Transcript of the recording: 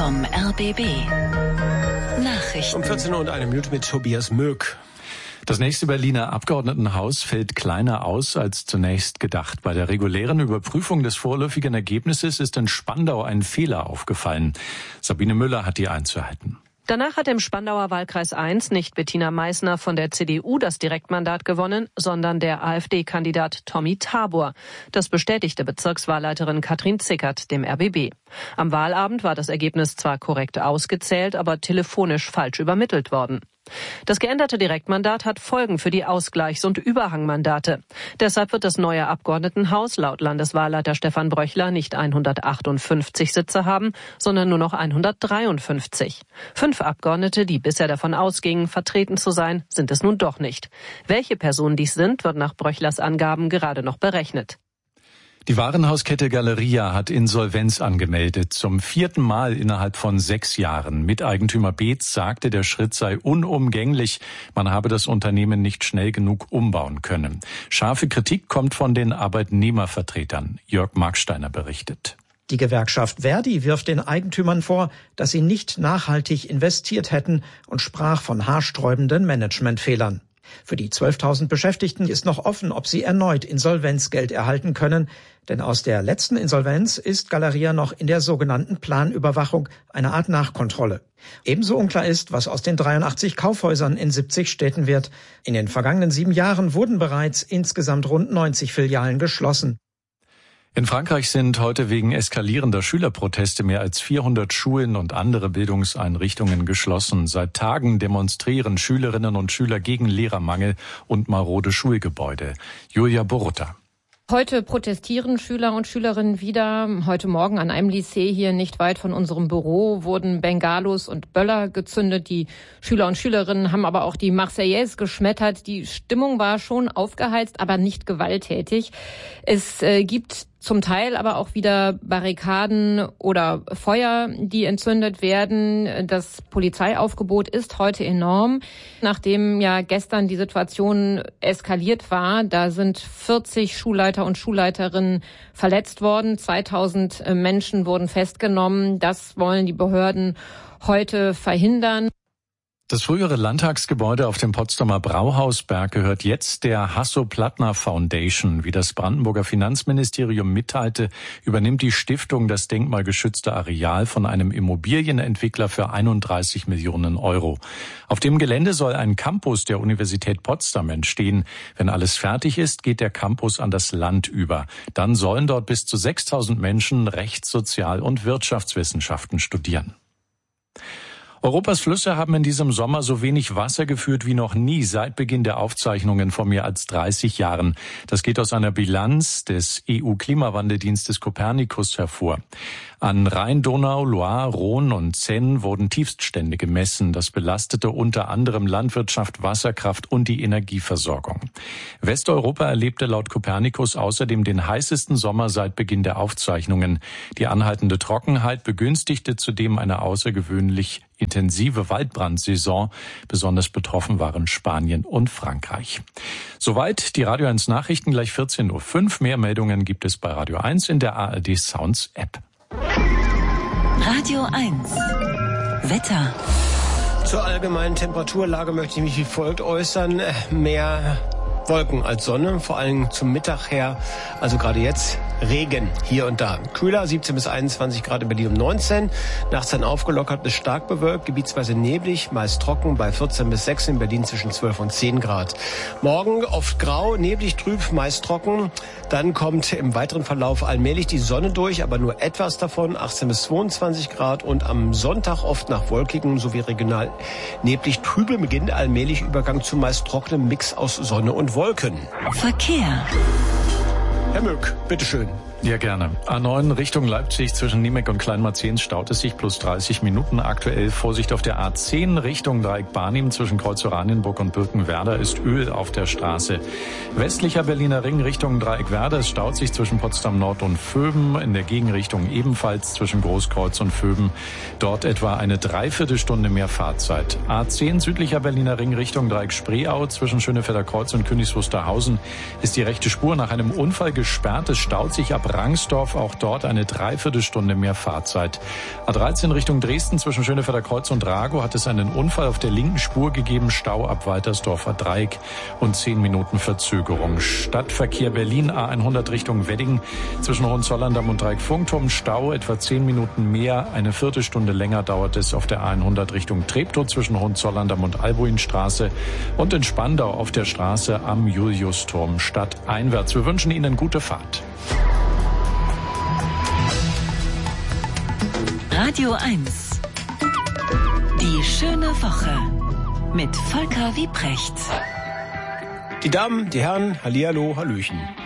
vom RBB. Nachrichten. Um 14:01 mit Tobias Möck. Das nächste Berliner Abgeordnetenhaus fällt kleiner aus als zunächst gedacht. Bei der regulären Überprüfung des vorläufigen Ergebnisses ist in Spandau ein Fehler aufgefallen. Sabine Müller hat die Einzelheiten. Danach hat im Spandauer Wahlkreis 1 nicht Bettina Meissner von der CDU das Direktmandat gewonnen, sondern der AfD-Kandidat Tommy Tabor. Das bestätigte Bezirkswahlleiterin Katrin Zickert dem RBB. Am Wahlabend war das Ergebnis zwar korrekt ausgezählt, aber telefonisch falsch übermittelt worden. Das geänderte Direktmandat hat Folgen für die Ausgleichs- und Überhangmandate. Deshalb wird das neue Abgeordnetenhaus laut Landeswahlleiter Stefan Bröchler nicht 158 Sitze haben, sondern nur noch 153. 5 Abgeordnete, die bisher davon ausgingen, vertreten zu sein, sind es nun doch nicht. Welche Personen dies sind, wird nach Bröchlers Angaben gerade noch berechnet. Die Warenhauskette Galeria hat Insolvenz angemeldet, zum 4. Mal innerhalb von 6 Jahren. Miteigentümer Beetz sagte, der Schritt sei unumgänglich. Man habe das Unternehmen nicht schnell genug umbauen können. Scharfe Kritik kommt von den Arbeitnehmervertretern. Jörg Marksteiner berichtet. Die Gewerkschaft Verdi wirft den Eigentümern vor, dass sie nicht nachhaltig investiert hätten und sprach von haarsträubenden Managementfehlern. Für die 12.000 Beschäftigten ist noch offen, ob sie erneut Insolvenzgeld erhalten können. Denn aus der letzten Insolvenz ist Galeria noch in der sogenannten Planüberwachung, eine Art Nachkontrolle. Ebenso unklar ist, was aus den 83 Kaufhäusern in 70 Städten wird. In den vergangenen 7 Jahren wurden bereits insgesamt rund 90 Filialen geschlossen. In Frankreich sind heute wegen eskalierender Schülerproteste mehr als 400 Schulen und andere Bildungseinrichtungen geschlossen. Seit Tagen demonstrieren Schülerinnen und Schüler gegen Lehrermangel und marode Schulgebäude. Julia Borutta. Heute protestieren Schüler und Schülerinnen wieder. Heute Morgen an einem Lycée hier nicht weit von unserem Büro wurden Bengalos und Böller gezündet. Die Schüler und Schülerinnen haben aber auch die Marseillaise geschmettert. Die Stimmung war schon aufgeheizt, aber nicht gewalttätig. Es gibt zum Teil aber auch wieder Barrikaden oder Feuer, die entzündet werden. Das Polizeiaufgebot ist heute enorm. Nachdem ja gestern die Situation eskaliert war, da sind 40 Schulleiter und Schulleiterinnen verletzt worden. 2000 Menschen wurden festgenommen. Das wollen die Behörden heute verhindern. Das frühere Landtagsgebäude auf dem Potsdamer Brauhausberg gehört jetzt der Hasso-Plattner Foundation. Wie das Brandenburger Finanzministerium mitteilte, übernimmt die Stiftung das denkmalgeschützte Areal von einem Immobilienentwickler für 31 Millionen Euro. Auf dem Gelände soll ein Campus der Universität Potsdam entstehen. Wenn alles fertig ist, geht der Campus an das Land über. Dann sollen dort bis zu 6.000 Menschen Rechts-, Sozial- und Wirtschaftswissenschaften studieren. Europas Flüsse haben in diesem Sommer so wenig Wasser geführt wie noch nie seit Beginn der Aufzeichnungen vor mehr als 30 Jahren. Das geht aus einer Bilanz des EU-Klimawandeldienstes Copernicus hervor. An Rhein, Donau, Loire, Rhône und Seine wurden Tiefststände gemessen. Das belastete unter anderem Landwirtschaft, Wasserkraft und die Energieversorgung. Westeuropa erlebte laut Copernicus außerdem den heißesten Sommer seit Beginn der Aufzeichnungen. Die anhaltende Trockenheit begünstigte zudem eine außergewöhnlich intensive Waldbrandsaison. Besonders betroffen waren Spanien und Frankreich. Soweit die Radio 1 Nachrichten, gleich 14:05 Uhr. Mehr Meldungen gibt es bei Radio 1 in der ARD Sounds App. Radio 1. Wetter. Zur allgemeinen Temperaturlage möchte ich mich wie folgt äußern. Mehr Wolken als Sonne, vor allem zum Mittag her, also gerade jetzt Regen hier und da. Kühler 17 bis 21 Grad in Berlin um 19. Nachts dann aufgelockert bis stark bewölkt, gebietsweise neblig, meist trocken bei 14 bis 6 in Berlin zwischen 12 und 10 Grad. Morgen oft grau, neblig, trüb, meist trocken. Dann kommt im weiteren Verlauf allmählich die Sonne durch, aber nur etwas davon, 18 bis 22 Grad. Und am Sonntag oft nach wolkigen sowie regional neblig, trübe beginnt allmählich Übergang zu meist trockenem Mix aus Sonne und Wolken. Verkehr. Herr Möck, bitteschön. Ja, gerne. A9 Richtung Leipzig zwischen Niemek und Kleinmarzehns staut es sich plus 30 Minuten. Aktuell Vorsicht auf der A10 Richtung Dreieck Barnim zwischen Kreuz Oranienburg und Birkenwerder ist Öl auf der Straße. Westlicher Berliner Ring Richtung Dreieck Werder, es staut sich zwischen Potsdam Nord und Vöben. In der Gegenrichtung ebenfalls zwischen Großkreuz und Vöben. Dort etwa eine Dreiviertelstunde mehr Fahrzeit. A10 südlicher Berliner Ring Richtung Dreieck Spreeau zwischen Schönefelder Kreuz und Königs Wusterhausen ist die rechte Spur nach einem Unfall gesperrt. Es staut sich ab Rangsdorf. Auch dort eine Dreiviertelstunde mehr Fahrzeit. A13 Richtung Dresden zwischen Schönefelder Kreuz und Rago hat es einen Unfall auf der linken Spur gegeben. Stau ab Waltersdorfer Dreieck und 10 Minuten Verzögerung. Stadtverkehr Berlin A100 Richtung Wedding zwischen Hohenzollern-Damm und Dreieck-Funkturm. Stau etwa 10 Minuten mehr. Eine Viertelstunde länger dauert es auf der A100 Richtung Treptow zwischen Hohenzollern-Damm und Albuinstraße. Und in Spandau auf der Straße am Juliusturm stadteinwärts. Wir wünschen Ihnen gute Fahrt. Radio 1. Die schöne Woche mit Volker Wiebrecht. Die Damen, die Herren, hallihallo, hallöchen.